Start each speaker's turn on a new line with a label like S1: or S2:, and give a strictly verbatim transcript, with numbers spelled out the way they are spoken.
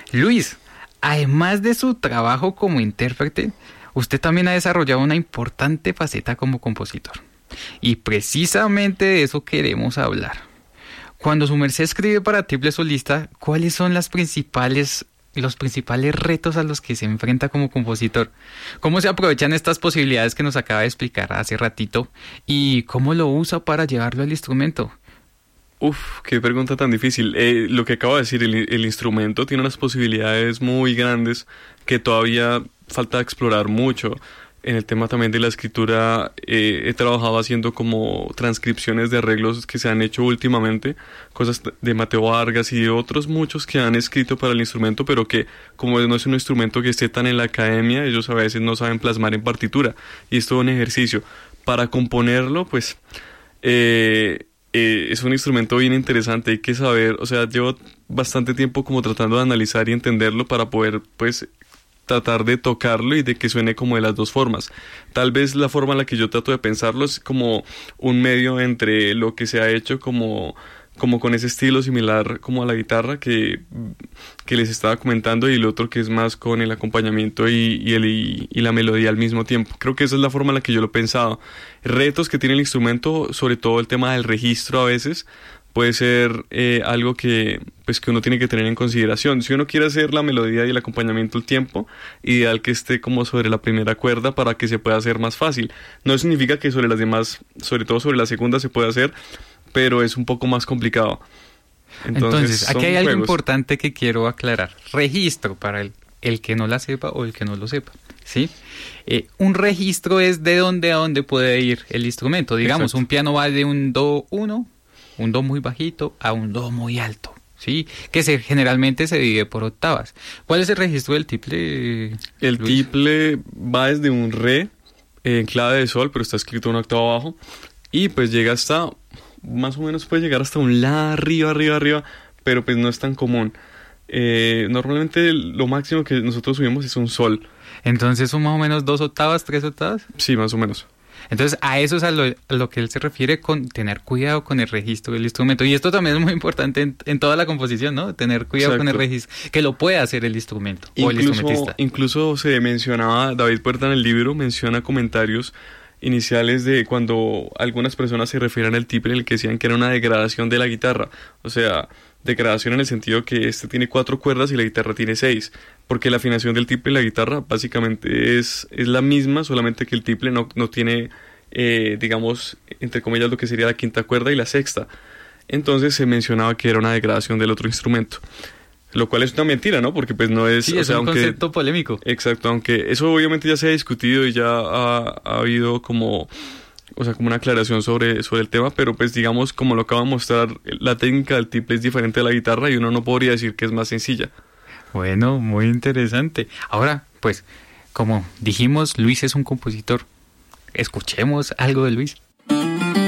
S1: Luis, además de su trabajo como intérprete, usted también ha desarrollado una importante faceta como compositor. Y precisamente de eso queremos hablar. Cuando su merced escribe para Tiple Solista, ¿cuáles son las principales, los principales retos a los que se enfrenta como compositor? ¿Cómo se aprovechan estas posibilidades que nos acaba de explicar hace ratito? ¿Y cómo lo usa para llevarlo al instrumento?
S2: Uf, qué pregunta tan difícil. Eh, lo que acabo de decir, el, el instrumento tiene unas posibilidades muy grandes que todavía falta explorar mucho. En el tema también de la escritura, eh, he trabajado haciendo como transcripciones de arreglos que se han hecho últimamente, cosas de Mateo Vargas y de otros muchos que han escrito para el instrumento, pero que como no es un instrumento que esté tan en la academia, ellos a veces no saben plasmar en partitura, y es todo un ejercicio. Para componerlo, pues... Eh, Eh, es un instrumento bien interesante, hay que saber, o sea, llevo bastante tiempo como tratando de analizar y entenderlo para poder, pues, tratar de tocarlo y de que suene como de las dos formas. Tal vez la forma en la que yo trato de pensarlo es como un medio entre lo que se ha hecho como... como con ese estilo similar como a la guitarra que, que les estaba comentando, y el otro que es más con el acompañamiento y, y, el, y, y la melodía al mismo tiempo. Creo que esa es la forma en la que yo lo he pensado. Retos que tiene el instrumento, sobre todo el tema del registro a veces, puede ser eh, algo que, pues, que uno tiene que tener en consideración. Si uno quiere hacer la melodía y el acompañamiento al tiempo, ideal que esté como sobre la primera cuerda para que se pueda hacer más fácil. No significa que sobre las demás, sobre todo sobre la segunda, se pueda hacer, pero es un poco más complicado.
S1: Entonces, Entonces aquí hay algo
S2: juegos.
S1: importante que quiero aclarar. Registro para el, el que no la sepa o el que no lo sepa, ¿sí? Eh, un registro es de dónde a dónde puede ir el instrumento. Digamos, exacto, un piano va de un do uno, un do muy bajito, a un do muy alto, ¿sí? Que se, generalmente se divide por octavas. ¿Cuál es el registro del tiple,
S2: El
S1: Luis?
S2: tiple va desde un re en clave de sol, pero está escrito una octava abajo, y pues llega hasta... más o menos puede llegar hasta un la arriba, arriba, arriba, pero pues no es tan común. Eh, normalmente lo máximo que nosotros subimos es un sol.
S1: Entonces son más o menos dos octavas, tres octavas.
S2: Sí, más o menos.
S1: Entonces a eso es a lo, a lo que él se refiere con tener cuidado con el registro del instrumento. Y esto también es muy importante en, en toda la composición, ¿no? Tener cuidado, exacto, con el registro, que lo puede hacer el instrumento incluso, o el instrumentista.
S2: Incluso se mencionaba, David Puerta en el libro menciona comentarios iniciales de cuando algunas personas se refieren al tiple en el que decían que era una degradación de la guitarra. O sea, degradación en el sentido que este tiene cuatro cuerdas y la guitarra tiene seis, porque la afinación del tiple y la guitarra básicamente es, es la misma, solamente que el tiple no, no tiene, eh, digamos, entre comillas, lo que sería la quinta cuerda y la sexta. Entonces se mencionaba que era una degradación del otro instrumento. Lo cual es una mentira, ¿no? Porque pues no es...
S1: Sí,
S2: o
S1: es
S2: sea,
S1: un
S2: aunque,
S1: concepto polémico.
S2: Exacto, aunque eso obviamente ya se ha discutido y ya ha, ha habido como... O sea, como una aclaración sobre, sobre el tema, pero pues digamos, como lo acabo de mostrar, la técnica del tiple es diferente a la guitarra y uno no podría decir que es más sencilla.
S1: Bueno, muy interesante. Ahora, pues, como dijimos, Luis es un compositor. Escuchemos algo de Luis.